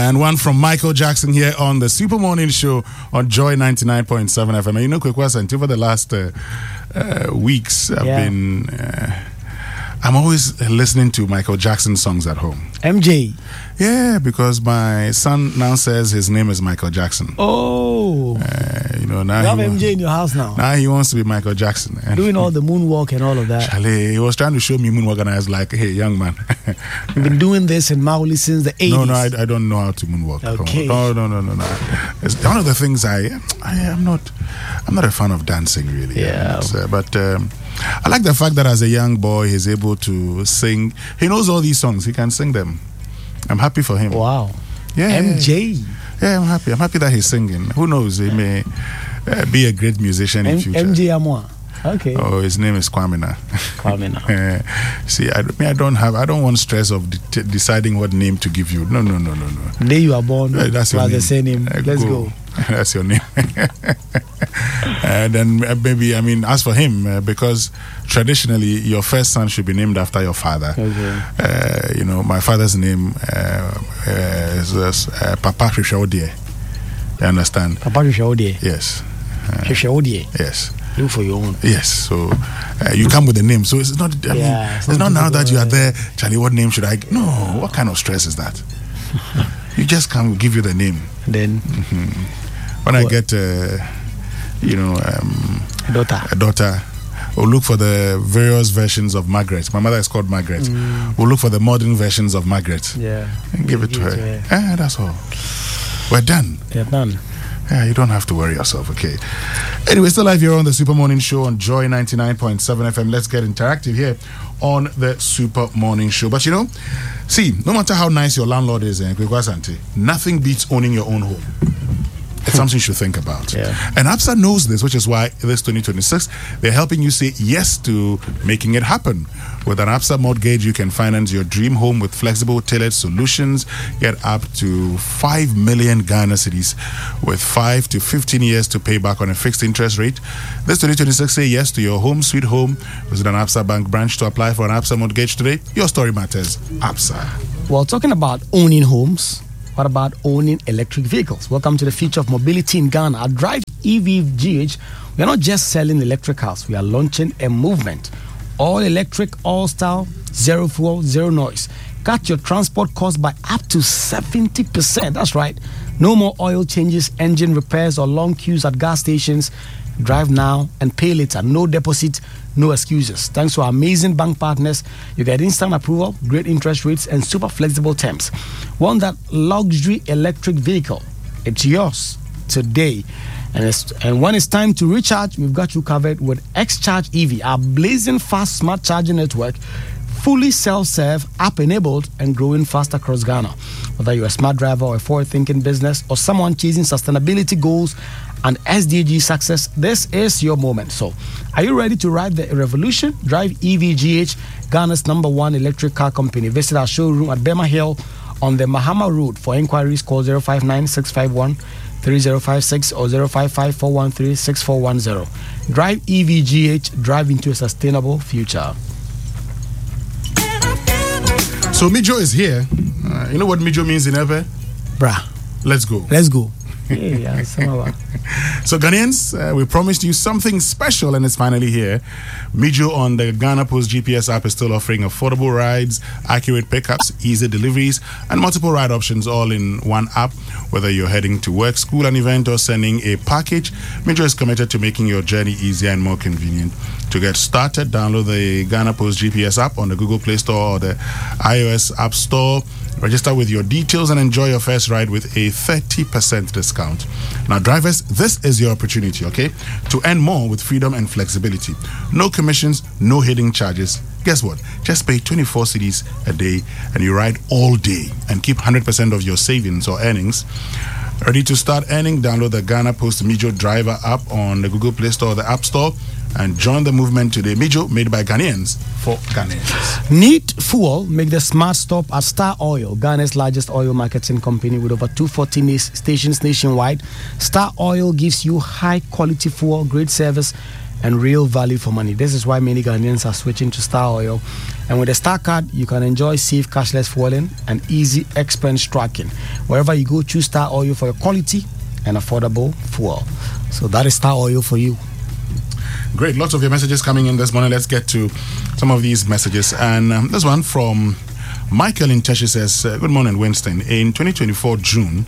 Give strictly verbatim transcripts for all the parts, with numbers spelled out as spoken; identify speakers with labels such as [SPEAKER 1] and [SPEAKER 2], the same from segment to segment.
[SPEAKER 1] And one from Michael Jackson here on the Super Morning Show on Joy ninety-nine point seven F M. And you know, Kwekwasanti, over the last uh, uh, weeks, I've yeah. been... Uh, I'm always listening to Michael Jackson songs at home.
[SPEAKER 2] M J.
[SPEAKER 1] Yeah, because my son now says his name is Michael Jackson.
[SPEAKER 2] Oh.
[SPEAKER 1] Uh, you know, now
[SPEAKER 2] you have
[SPEAKER 1] he
[SPEAKER 2] M J
[SPEAKER 1] wa-
[SPEAKER 2] in your house now.
[SPEAKER 1] Now he wants to be Michael Jackson.
[SPEAKER 2] Doing all the moonwalk and all of that.
[SPEAKER 1] Charlie, he was trying to show me moonwalk and I was like, hey, young man.
[SPEAKER 2] You've been doing this in Mauli since the eighties.
[SPEAKER 1] No, no, I, I don't know how to moonwalk.
[SPEAKER 2] Okay.
[SPEAKER 1] No, no, no, no, no. It's one of the things I, I am not, I'm not a fan of dancing really.
[SPEAKER 2] Yeah.
[SPEAKER 1] Uh, but um, I like the fact that as a young boy, he's able to sing. He knows all these songs. He can sing them. I'm happy for him.
[SPEAKER 2] Wow.
[SPEAKER 1] Yeah.
[SPEAKER 2] M J.
[SPEAKER 1] Yeah, I'm happy. I'm happy that he's singing. Who knows? He may uh, be a great musician in
[SPEAKER 2] M-
[SPEAKER 1] future.
[SPEAKER 2] M J Amwa. Okay.
[SPEAKER 1] Oh, his name is Kwamina.
[SPEAKER 2] Kwamina.
[SPEAKER 1] uh, see, I, I don't have. I don't want stress of de- deciding what name to give you. No, no, no, no, no.
[SPEAKER 2] The day you are born,
[SPEAKER 1] uh, that's your name.
[SPEAKER 2] the same name.
[SPEAKER 1] Uh,
[SPEAKER 2] Let's
[SPEAKER 1] go.
[SPEAKER 2] go.
[SPEAKER 1] That's your name. And then uh, maybe, I mean, as for him, uh, because traditionally your first son should be named after your father.
[SPEAKER 2] Okay.
[SPEAKER 1] Uh, you know, my father's name uh, uh, is uh, Papa Shishawodie. You understand?
[SPEAKER 2] Papa Shishawodie.
[SPEAKER 1] Yes. Uh,
[SPEAKER 2] Shishawodie.
[SPEAKER 1] Yes.
[SPEAKER 2] Look for your own.
[SPEAKER 1] Yes, so uh, you come with a name. So it's not. I mean,
[SPEAKER 2] yeah,
[SPEAKER 1] it's, it's not now that you are there, Charlie. What name should I? No. What kind of stress is that? You just come, give you the name.
[SPEAKER 2] Then,
[SPEAKER 1] mm-hmm. when what? I get, uh, you know, um,
[SPEAKER 2] a daughter,
[SPEAKER 1] a daughter, we'll look for the various versions of Margaret. My mother is called Margaret. Mm. We'll look for the modern versions of Margaret.
[SPEAKER 2] Yeah,
[SPEAKER 1] and give it to her. her. Eh, that's all. We're done.
[SPEAKER 2] We're done.
[SPEAKER 1] Yeah, you don't have to worry yourself, okay? Anyway, still live here on the Super Morning Show on Joy ninety-nine point seven F M. Let's get interactive here on the Super Morning Show. But you know, see, no matter how nice your landlord is, eh, nothing beats owning your own home. It's something you should think about.
[SPEAKER 2] Yeah.
[SPEAKER 1] And ABSA knows this, which is why this twenty twenty-six, they're helping you say yes to making it happen. With an ABSA mortgage, you can finance your dream home with flexible, tailored solutions. Get up to five million Ghana cedis with five to fifteen years to pay back on a fixed interest rate. This twenty twenty-six, say yes to your home sweet home. Visit an ABSA bank branch to apply for an ABSA mortgage today. Your story matters. ABSA.
[SPEAKER 2] Well, talking about owning homes, what about owning electric vehicles? Welcome to the future of mobility in Ghana. At Drive E V G H, we are not just selling electric cars. We are launching a movement. All electric, all style, zero fuel, zero noise. Cut your transport costs by up to seventy percent. That's right. No more oil changes, engine repairs, or long queues at gas stations. Drive now and pay later. No deposit, no excuses. Thanks to our amazing bank partners, you get instant approval, great interest rates, and super flexible terms. Want that luxury electric vehicle? It's yours today. And, it's, and when it's time to recharge, we've got you covered with X-Charge E V, our blazing fast smart charging network, fully self-serve, app-enabled, and growing fast across Ghana. Whether you're a smart driver or a forward-thinking business or someone chasing sustainability goals and S D G success, this is your moment. So, are you ready to ride the revolution? Drive E V G H, Ghana's number one electric car company. Visit our showroom at Bema Hill on the Mahama Road. For inquiries, call zero five nine, six five one, three zero five six or zero five five, four one three, six four one zero. Drive E V G H, drive into a sustainable future.
[SPEAKER 1] So Mijo is here. Uh, you know what Mijo means in Ewe?
[SPEAKER 2] Bruh.
[SPEAKER 1] Let's go.
[SPEAKER 2] Let's go. Yeah,
[SPEAKER 1] so Ghanaians, uh, we promised you something special and it's finally here. Mijo on the Ghana Post G P S app is still offering affordable rides, accurate pickups, easy deliveries, and multiple ride options all in one app. Whether you're heading to work, school, an event, or sending a package, Mijo is committed to making your journey easier and more convenient. To get started, download the Ghana Post G P S app on the Google Play Store or the iOS App Store. Register with your details and enjoy your first ride with a thirty percent discount. Now, drivers, this is your opportunity, okay, to earn more with freedom and flexibility. No commissions, no hidden charges. Guess what? Just pay twenty-four cedis a day and you ride all day and keep one hundred percent of your savings or earnings. Ready to start earning? Download the Ghana Post Mijo Driver app on the Google Play Store or the App Store and join the movement today. Mijo, made by Ghanaians for Ghanaians.
[SPEAKER 2] Need fuel? Make the smart stop at Star Oil, Ghana's largest oil marketing company with over two hundred forty stations nationwide. Star Oil gives you high quality fuel, great service, and real value for money. This is why many Ghanaians are switching to Star Oil. And with the Star Card, you can enjoy safe cashless fueling and easy expense tracking. Wherever you go, choose Star Oil for your quality and affordable fuel. So that is Star Oil for you.
[SPEAKER 1] Great. Lots of your messages coming in this morning. Let's get to some of these messages. And um, this one from Michael in Teshi says, uh, good morning, Winston. In twenty twenty-four June,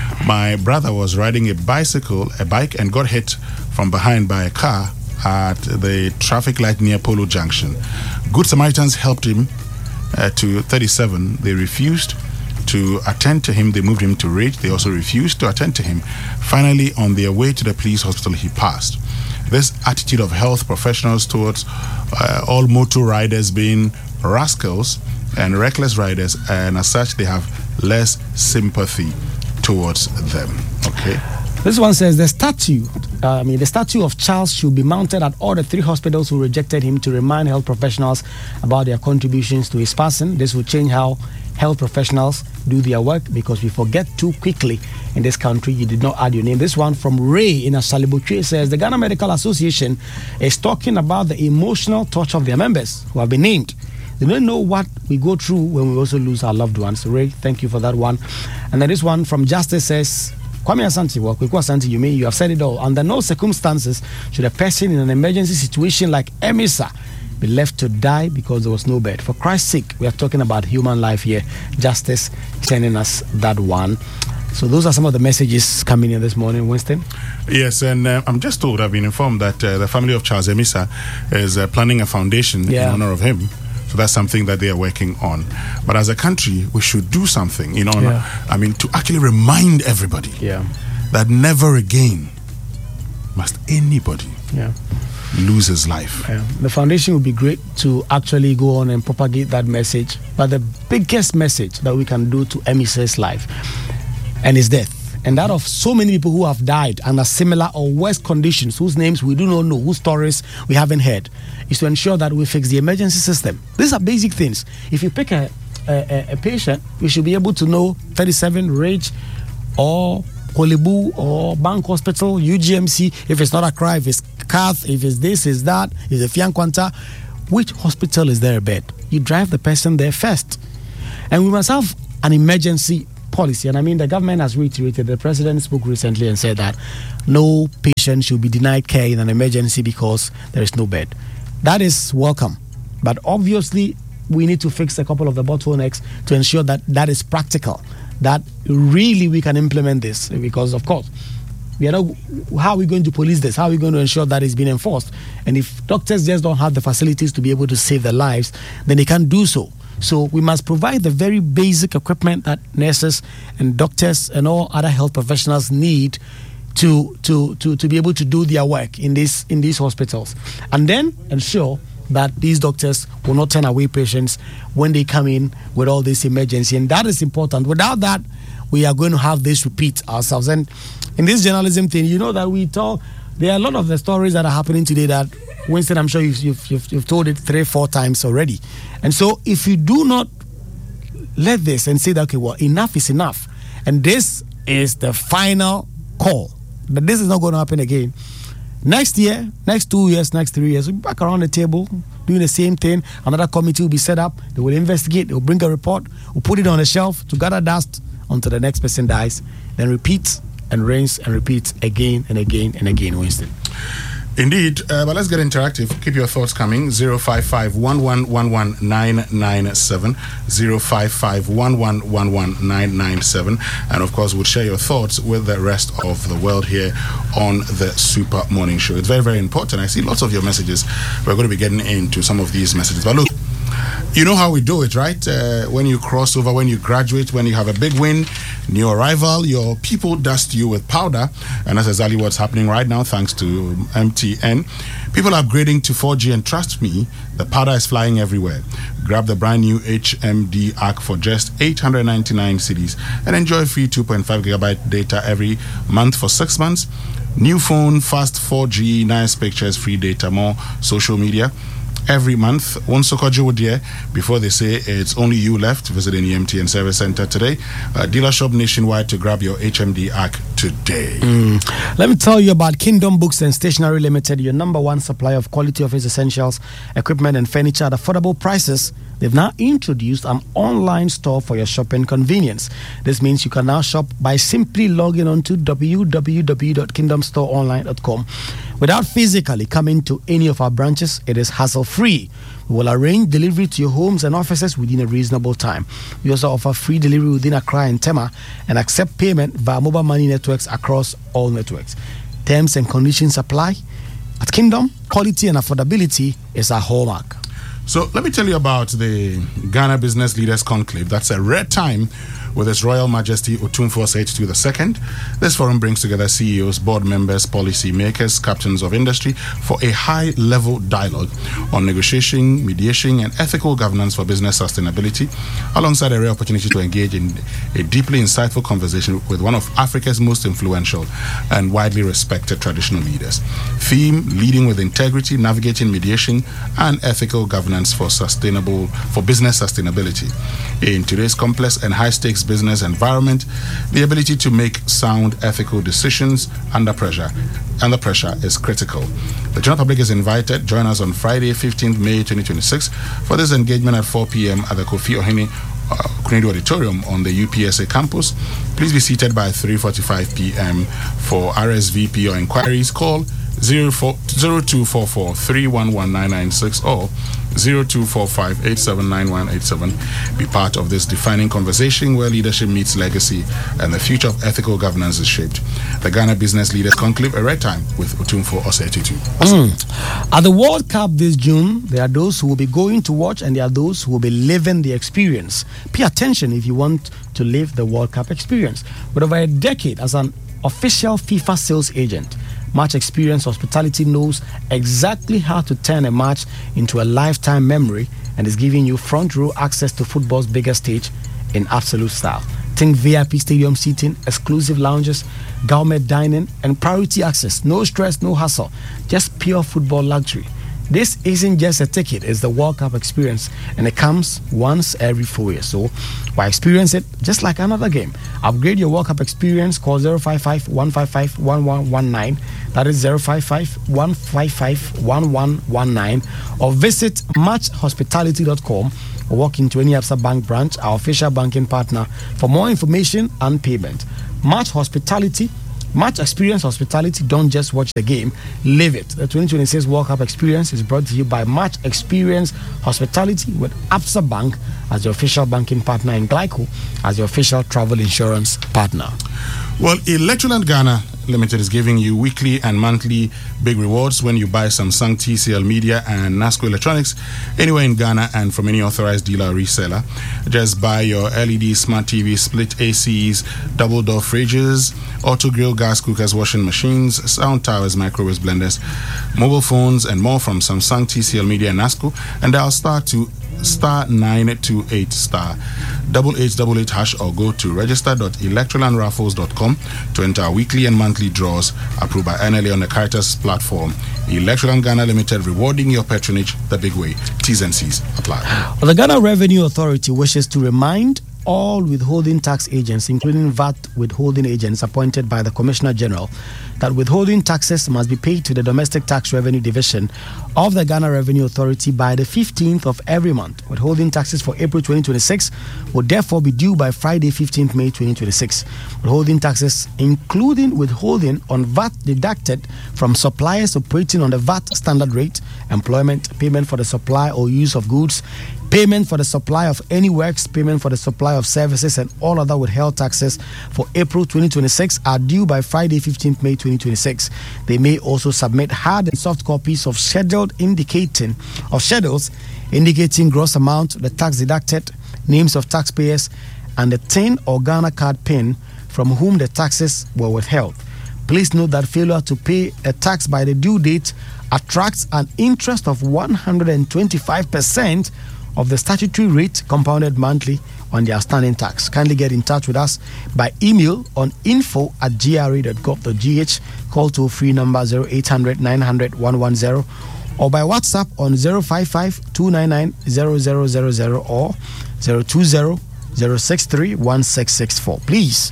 [SPEAKER 1] my brother was riding a bicycle, a bike, and got hit from behind by a car at the traffic light near Polo Junction. Good Samaritans helped him uh, to thirty-seven. They refused to attend to him. They moved him to Rage. They also refused to attend to him. Finally, on their way to the police hospital, he passed. This attitude of health professionals towards uh, all motor riders being rascals and reckless riders, and as such, they have less sympathy towards them. Okay.
[SPEAKER 2] This one says the statue, uh, I mean, the statue of Charles should be mounted at all the three hospitals who rejected him to remind health professionals about their contributions to his passing. This will change how health professionals do their work, because we forget too quickly in this country. You did not add your name. This one from Ray in Asalibuche says the Ghana Medical Association is talking about the emotional torture of their members who have been named. They don't know what we go through when we also lose our loved ones. Ray, thank you for that one. And then this one from Justice says, Kwame Asante, well, Kweku Asante, you mean you have said it all. Under no circumstances should a person in an emergency situation like EMISA be left to die because there was no bed. For Christ's sake, we are talking about human life here. Justice sending us that one. So those are some of the messages coming in this morning, Winston.
[SPEAKER 1] Yes, and uh, I'm just told, I've been informed that uh, the family of Charles Emisa is uh, planning a foundation yeah. in honor of him. So that's something that they are working on. But as a country, we should do something in honor, yeah. I mean, to actually remind everybody
[SPEAKER 2] yeah.
[SPEAKER 1] that never again must anybody
[SPEAKER 2] yeah.
[SPEAKER 1] lose his life.
[SPEAKER 2] Yeah. The foundation would be great to actually go on and propagate that message. But the biggest message that we can do to Emisa's life and his death, and that of so many people who have died under similar or worse conditions, whose names we do not know, whose stories we haven't heard, is to ensure that we fix the emergency system. These are basic things. If you pick a, a, a patient, we should be able to know thirty-seven, Rage, or Kolebu, or Bank Hospital, U G M C, if it's not Accra, if it's Cath, if it's this, is that, if it's Fianquanta, which hospital is there a bed? You drive the person there first. And we must have an emergency policy. And I mean, the government has reiterated, the president spoke recently and said that no patient should be denied care in an emergency because there is no bed. That is welcome. But obviously, we need to fix a couple of the bottlenecks to ensure that that is practical, that really we can implement this. Because, of course, we are not, how are we going to police this? How are we going to ensure that it's being enforced? And if doctors just don't have the facilities to be able to save their lives, then they can't do so. So we must provide the very basic equipment that nurses and doctors and all other health professionals need to to to, to be able to do their work in this in these hospitals, and then ensure that these doctors will not turn away patients when they come in with all this emergency. And that is important. Without that, we are going to have this repeat ourselves. And in this journalism thing, you know that we talk, there are a lot of the stories that are happening today that, Winston, I'm sure you've, you've, you've, you've told it three, four times already. And so if you do not let this and say that, okay, well, enough is enough, and this is the final call, that this is not going to happen again, next year, next two years, next three years, we'll be back around the table doing the same thing. Another committee will be set up. They will investigate. They will bring a report. We'll put it on the shelf to gather dust until the next person dies. Then repeat and rinse and repeat again and again and again, Winston.
[SPEAKER 1] Indeed, uh, but let's get interactive. Keep your thoughts coming. zero five five, one one one one, nine nine seven, zero five five, one one one one, nine nine seven. And of course, we'll share your thoughts with the rest of the world here on the Super Morning Show. It's very, very important. I see lots of your messages. We're going to be getting into some of these messages. But look, you know how we do it, right? Uh, when you cross over, when you graduate, when you have a big win, new arrival, your people dust you with powder. And that's exactly what's happening right now, thanks to M T N. People are upgrading to four G, and trust me, the powder is flying everywhere. Grab the brand new H M D Arc for just eight hundred ninety-nine cedis and enjoy free two point five gigabyte data every month for six months. New phone, fast four G, nice pictures, free data, more social media. Every month, one Sokojo dear, before they say it's only you left, visit any M T N service center today. A dealer shop nationwide to grab your H M D Arc today.
[SPEAKER 2] Mm. Let me tell you about Kingdom Books and Stationery Limited, your number one supplier of quality office essentials, equipment, and furniture at affordable prices. They've now introduced an online store for your shopping convenience. This means you can now shop by simply logging on to w w w dot kingdom store online dot com. Without physically coming to any of our branches, it is hassle-free. We will arrange delivery to your homes and offices within a reasonable time. We also offer free delivery within Accra and Tema and accept payment via mobile money networks across all networks. Terms and conditions apply. At Kingdom, quality and affordability is our hallmark.
[SPEAKER 1] So let me tell you about the Ghana Business Leaders Conclave. That's a rare time with His Royal Majesty Otumfuo Osei-Tutu the Second. This forum brings together C E Os, board members, policy makers, captains of industry for a high-level dialogue on negotiation, mediation, and ethical governance for business sustainability, alongside a rare opportunity to engage in a deeply insightful conversation with one of Africa's most influential and widely respected traditional leaders. Theme: leading with integrity, navigating mediation, and ethical governance for sustainable for business sustainability. In today's complex and high-stakes business environment, the ability to make sound ethical decisions under pressure under pressure is critical. The general public is invited. Join us on Friday, fifteenth May twenty twenty-six for this engagement at four p.m. at the Kofi Ohene uh, Kunedu Auditorium on the U P S A campus. Please be seated by three forty-five p.m. For R S V P or inquiries. Call zero two four four, three one one, nine nine six or zero two four five, eight seven nine one eight seven. Be part of this defining conversation where leadership meets legacy and the future of ethical governance is shaped. The Ghana Business Leaders Conclave, a rare time with Otumfuo Osei-Tutu.
[SPEAKER 2] Mm. At the World Cup this June, there are those who will be going to watch and there are those who will be living the experience. Pay attention if you want to live the World Cup experience. With over a decade as an official FIFA sales agent, Match Experience Hospitality knows exactly how to turn a match into a lifetime memory and is giving you front row access to football's biggest stage in absolute style. Think V I P stadium seating, exclusive lounges, gourmet dining, and priority access. No stress, no hassle, just pure football luxury. This isn't just a ticket, it's the World Cup experience, and it comes once every four years. So why experience it just like another game? Upgrade your World Cup experience. Call zero five five, one five five, one one one nine. That is zero five five, one five five, one one one nine. Or visit match hospitality dot com or walk into any Absa Bank branch, our official banking partner, for more information and payment. Match Hospitality, Match Experience Hospitality. Don't just watch the game, live it. The twenty twenty-six World Cup experience is brought to you by Match Experience Hospitality with Absa Bank as your official banking partner and Glyco as your official travel insurance partner.
[SPEAKER 1] Well, Electroland Ghana Limited is giving you weekly and monthly big rewards when you buy Samsung, T C L Media, and NASCO Electronics anywhere in Ghana and from any authorized dealer or reseller. Just buy your L E D smart T V, split A Cs, double door fridges, auto grill, gas cookers, washing machines, sound towers, microwaves, blenders, mobile phones, and more from Samsung, T C L Media, and NASCO. And I'll start to star nine two eight star double eight double eight hash or go to register dot electroland raffles dot com to enter our weekly and monthly draws approved by N L A on the Caritas platform. Electroland Ghana Limited, rewarding your patronage the big way. T's and C's apply.
[SPEAKER 2] Well, the Ghana Revenue Authority wishes to remind all withholding tax agents, including V A T withholding agents appointed by the Commissioner General, that withholding taxes must be paid to the Domestic Tax Revenue Division of the Ghana Revenue Authority by the fifteenth of every month. Withholding taxes for April twenty twenty-six will therefore be due by Friday, fifteenth May twenty twenty-six. Withholding taxes, including withholding on V A T deducted from suppliers operating on the V A T standard rate, employment, payment for the supply or use of goods, payment for the supply of any works, payment for the supply of services, and all other withheld taxes for April twenty twenty-six are due by Friday, fifteenth May twenty twenty-six. They may also submit hard and soft copies of scheduled indicating of schedules indicating gross amount, the tax deducted, names of taxpayers, and the T I N or Ghana card PIN from whom the taxes were withheld. Please note that failure to pay a tax by the due date attracts an interest of one hundred twenty-five percent of the statutory rate compounded monthly on the outstanding tax. Kindly get in touch with us by email on info at g r a dot gov dot g h, call toll free number zero eight hundred, nine hundred, one one zero, or by WhatsApp on zero five five, two nine nine, zero zero zero zero or zero two zero, zero six three, one six six four. Please,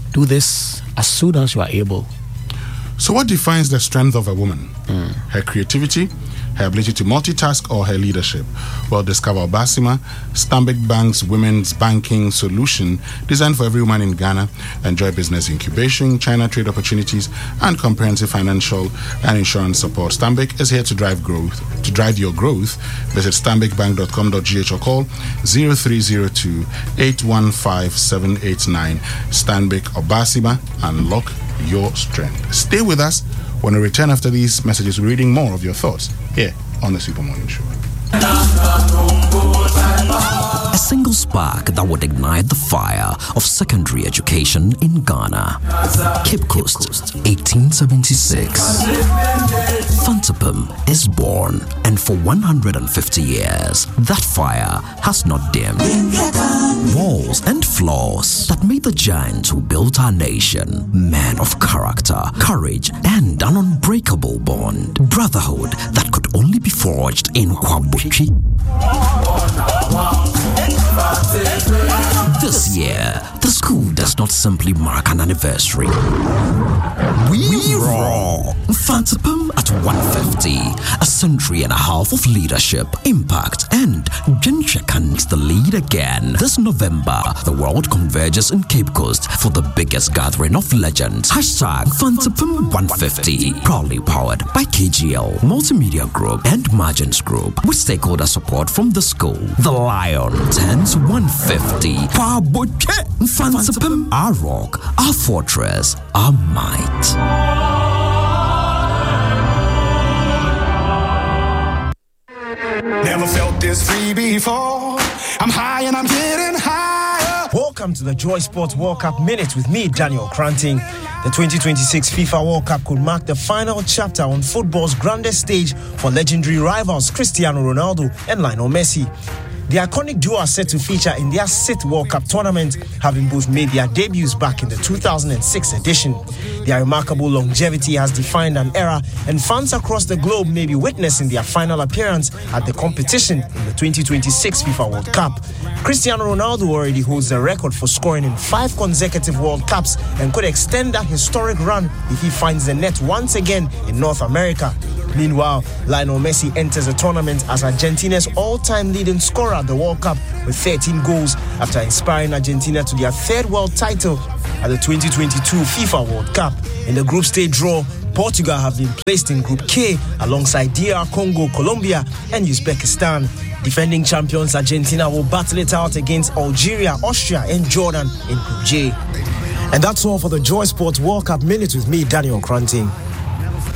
[SPEAKER 2] Do this as soon as you are able.
[SPEAKER 1] So what defines the strength of a woman?
[SPEAKER 2] Mm.
[SPEAKER 1] Her creativity, her ability to multitask, or her leadership? Well, discover Obasima, Stanbic Bank's women's banking solution designed for every woman in Ghana. Enjoy business incubation, China trade opportunities, and comprehensive financial and insurance support. Stanbic is here to drive growth. To drive your growth, visit stanbic bank dot com dot g h or call zero three zero two, eight one five, seven eight nine. Stanbic Obasima, unlock your strength. Stay with us. When we return after these messages, we're reading more of your thoughts here on the Super Morning Show.
[SPEAKER 3] A single spark that would ignite the fire of secondary education in Ghana. Cape Coast, eighteen seventy-six. Fantapum is born, and for one hundred fifty years, that fire has not dimmed. Walls and floors that made the giants who built our nation men of character, courage, and an unbreakable bond. Brotherhood that could only be forged in Kwabuchi. This year, the school does not simply mark an anniversary. We, we roar! Fantapum at one fifty, a century and a half of leadership, impact, and Genchakans the lead again. This November, the world converges in Cape Coast for the biggest gathering of legends. Hashtag Fantapum one fifty, proudly powered by K G L, Multimedia Group, and Margins Group, with stakeholder support from the school. The Lion turns one fifty. Fantapum, our rock, our fortress, our might.
[SPEAKER 4] Never felt this free before. I'm high and I'm getting higher.
[SPEAKER 5] Welcome to the Joy Sports World Cup Minute with me, Daniel Cranting. The twenty twenty-six FIFA World Cup could mark the final chapter on football's grandest stage for legendary rivals Cristiano Ronaldo and Lionel Messi. The iconic duo are set to feature in their sixth World Cup tournament, having both made their debuts back in the two thousand six edition. Their remarkable longevity has defined an era, and fans across the globe may be witnessing their final appearance at the competition in the twenty twenty-six FIFA World Cup. Cristiano Ronaldo already holds the record for scoring in five consecutive World Cups and could extend that historic run if he finds the net once again in North America. Meanwhile, Lionel Messi enters the tournament as Argentina's all-time leading scorer at the World Cup with thirteen goals after inspiring Argentina to their third world title at the twenty twenty-two FIFA World Cup. In the group stage draw, Portugal have been placed in Group K alongside D R Congo, Colombia, and Uzbekistan. Defending champions Argentina will battle it out against Algeria, Austria, and Jordan in Group J. And that's all for the Joy Sports World Cup Minute with me, Daniel Cranting.